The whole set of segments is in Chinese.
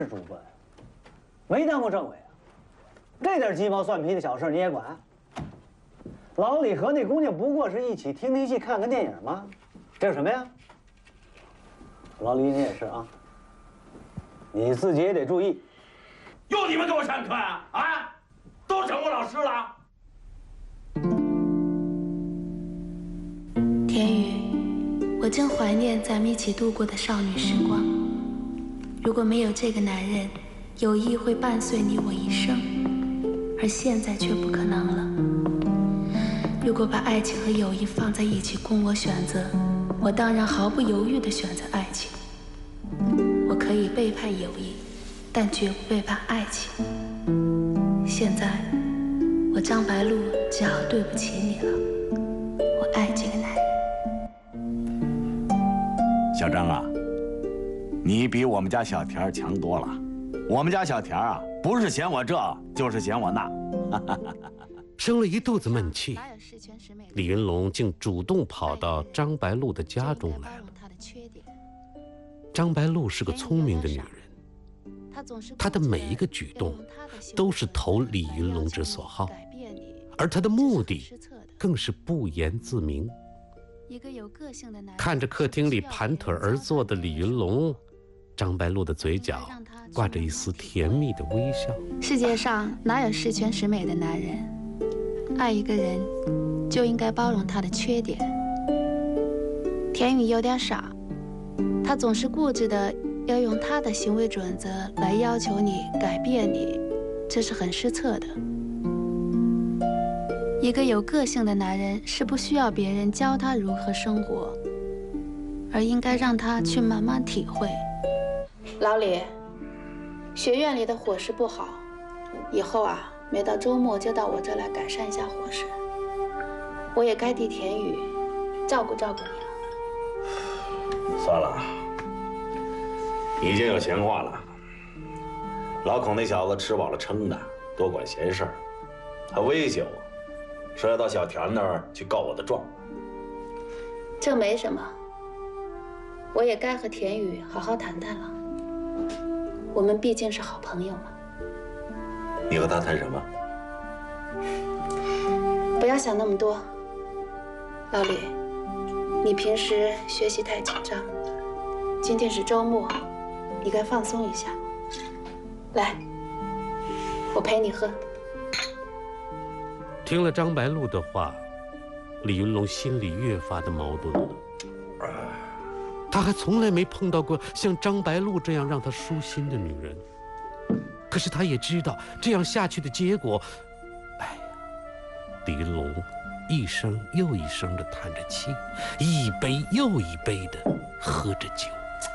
主播呀，没当过政委啊，这点鸡毛蒜皮的小事你也管？老李和那姑娘不过是一起听听戏、看看电影吗？这有什么呀？老李，你也是啊，你自己也得注意。 又你们给我上课啊？啊，都整我老师了。 田雨，我正怀念咱们一起度过的少女时光。如果没有这个男人，友谊会伴随你我一生，而现在却不可能了。如果把爱情和友谊放在一起供我选择，我当然毫不犹豫地选择爱情。我可以背叛友谊，但绝不背叛爱情。现在，我张白露只好对不起你了。我爱这个男人。 小张啊，你比我们家小田强多了。我们家小田啊，不是嫌我这，就是嫌我那。 生了一肚子闷气，李云龙竟主动跑到张白露的家中来了。张白露是个聪明的女人，她的每一个举动都是投李云龙之所好，而她的目的更是不言自明。看着客厅里盘腿而坐的李云龙，张白露的嘴角挂着一丝甜蜜的微笑。 世界上哪有十全十美的男人？爱一个人就应该包容他的缺点。田雨有点傻，他总是固执的要用他的行为准则来要求你改变你，这是很失策的。一个有个性的男人是不需要别人教他如何生活，而应该让他去慢慢体会。老李，学院里的伙食不好，以后啊，每到周末就到我这来改善一下伙食。我也该替田雨照顾照顾你了。 算了，已经有闲话了。老孔那小子吃饱了撑的，多管闲事儿，还威胁我，说要到小田那儿去告我的状。 这没什么，我也该和田雨好好谈谈了。我们毕竟是好朋友嘛。 你和他谈什么？ 不要想那么多，老李，你平时学习太紧张，今天是周末，你该放松一下。来，我陪你喝。 听了张白露的话，李云龙心里越发的矛盾了。他还从来没碰到过像张白露这样让他舒心的女人，可是他也知道这样下去的结果，李云龙一声又一声地叹着气，一杯又一杯地喝着酒。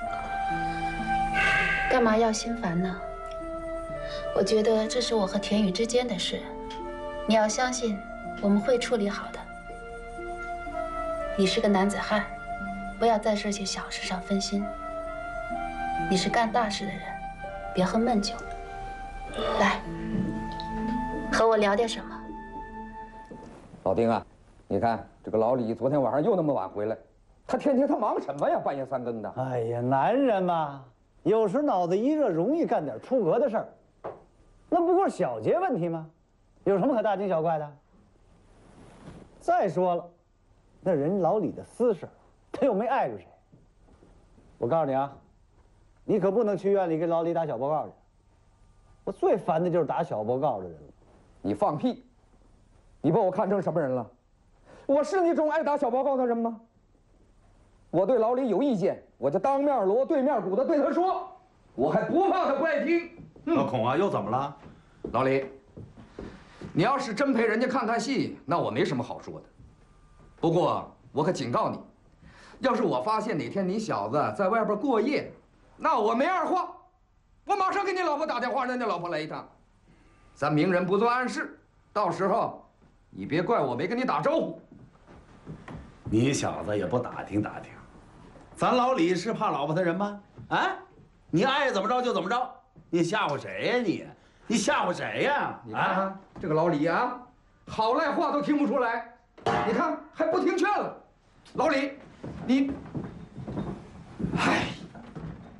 干嘛要心烦呢？我觉得这是我和田雨之间的事，你要相信我们会处理好的。你是个男子汉，不要在这些小事上分心。你是干大事的人，别喝闷酒。来，和我聊点什么。 老丁啊，你看这个老李昨天晚上又那么晚回来，他天天他忙什么呀？半夜三更的。 哎呀，男人嘛，有时脑子一热，容易干点出格的事儿。那不过是小节问题吗？有什么可大惊小怪的？再说了，那人老李的私事，他又没碍着谁。我告诉你啊，你可不能去院里给老李打小报告去。我最烦的就是打小报告的人了。 你放屁！你把我看成什么人了？我是那种爱打小报告的人吗？我对老李有意见，我就当面锣对面鼓的对他说，我还不怕他不爱听。 老孔啊，又怎么了？ 老李，你要是真陪人家看看戏，那我没什么好说的。不过我可警告你，要是我发现哪天你小子在外边过夜，那我没二话，我马上给你老婆打电话，让你老婆来一趟。咱明人不做暗事，到时候你别怪我没跟你打招呼。 你小子也不打听打听，咱老李是怕老婆的人吗？啊，你爱怎么着就怎么着，你吓唬谁呀你？你吓唬谁呀？ 你看看这个老李啊，好赖话都听不出来，你看还不听劝了。老李，你，唉，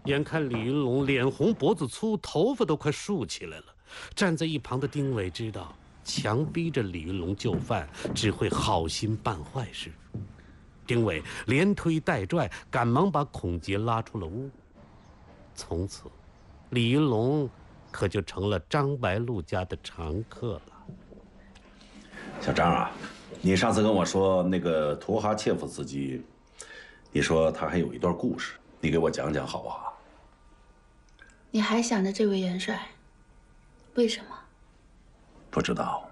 眼看李云龙脸红脖子粗，头发都快竖起来了。站在一旁的丁伟知道，强逼着李云龙就范，只会好心办坏事。丁伟连推带拽，赶忙把孔杰拉出了屋。从此，李云龙可就成了张白露家的常客了。 小张啊，你上次跟我说那个图哈切夫斯基，你说他还有一段故事，你给我讲讲好不好？ 你还想着这位元帅？为什么？ 不知道。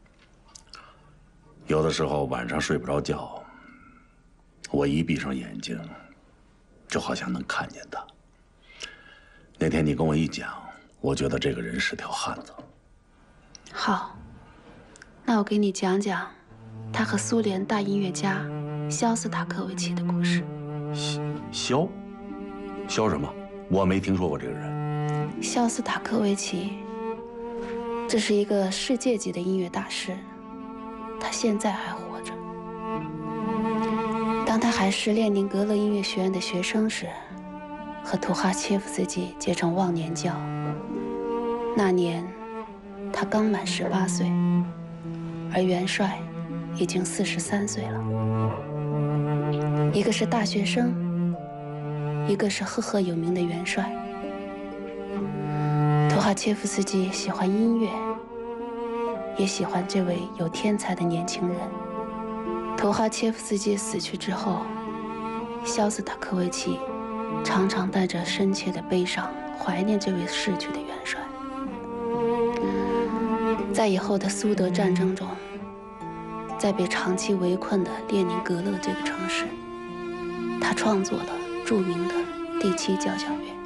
有的时候晚上睡不着觉，我一闭上眼睛，就好像能看见他。那天你跟我一讲，我觉得这个人是条汉子。 好，那我给你讲讲他和苏联大音乐家肖斯塔科维奇的故事。 肖什么？我没听说过这个人。 肖斯塔科维奇，这是一个世界级的音乐大师，他现在还活着。当他还是列宁格勒音乐学院的学生时，和图哈切夫斯基结成忘年交。那年，他刚满18岁，而元帅已经43岁了。一个是大学生，一个是赫赫有名的元帅。图哈切夫斯基喜欢音乐，也喜欢这位有天才的年轻人。图哈切夫斯基死去之后，肖斯塔科维奇常常带着深切的悲伤怀念这位逝去的元帅。在以后的苏德战争中，在被长期围困的列宁格勒这个城市，他创作了著名的第7交响乐。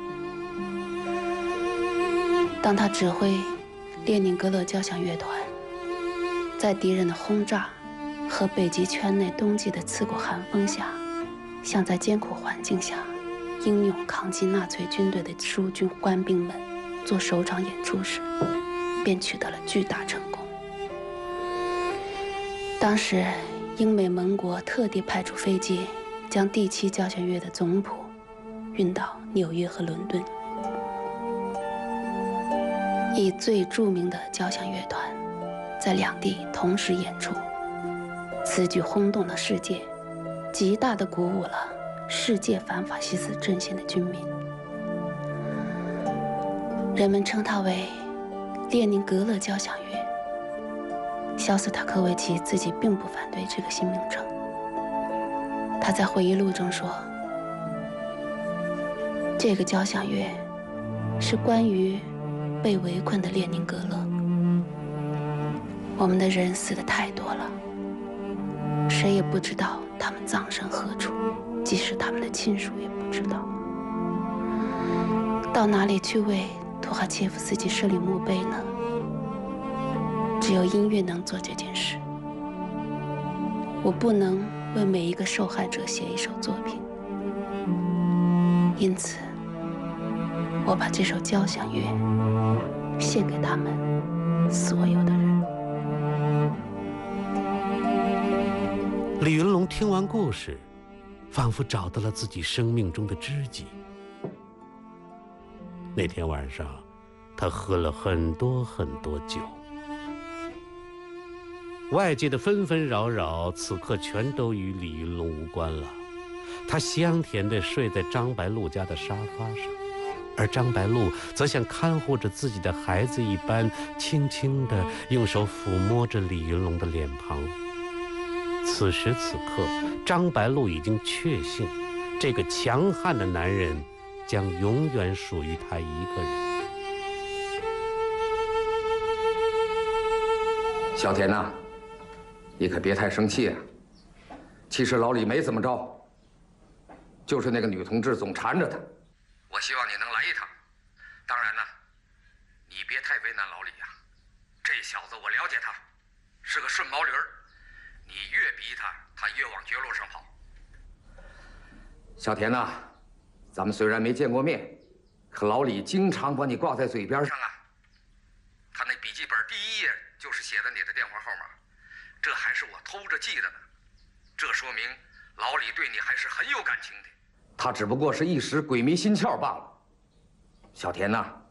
当他指挥列宁格勒交响乐团，在敌人的轰炸和北极圈内冬季的刺骨寒风下，向在艰苦环境下英勇抗击纳粹军队的苏军官兵们做首场演出时，便取得了巨大成功。当时，英美盟国特地派出飞机，将第7交响乐的总谱运到纽约和伦敦，以最著名的交响乐团在两地同时演出。此举轰动了世界，极大地鼓舞了世界反法西斯阵线的军民。人们称它为列宁格勒交响乐。肖斯塔科维奇自己并不反对这个新名称。他在回忆录中说，这个交响乐是关于被围困的列宁格勒。我们的人死得太多了，谁也不知道他们葬身何处，即使他们的亲属也不知道。到哪里去为图哈切夫斯基设立墓碑呢？只有音乐能做这件事。我不能为每一个受害者写一首作品，因此，我把这首交响乐献给他们所有的人。 李云龙听完故事，仿佛找到了自己生命中的知己。那天晚上，他喝了很多很多酒。外界的纷纷扰扰，此刻全都与李云龙无关了。他香甜地睡在张白露家的沙发上，而张白露则像看护着自己的孩子一般，轻轻地用手抚摸着李云龙的脸庞。此时此刻，张白露已经确信，这个强悍的男人将永远属于他一个人。 小田呐，你可别太生气啊。其实老李没怎么着，就是那个女同志总缠着他。我希望你能来一趟。当然呢，你别太为难老李呀。这小子我了解他，是个顺毛驴儿。你越逼他，他越往绝路上跑。小田呐，咱们虽然没见过面，可老李经常把你挂在嘴边上啊。他那笔记本第1页就是写的你的电话号码，这还是我偷着记的呢。这说明老李对你还是很有感情的。他只不过是一时鬼迷心窍罢了。 小田呐，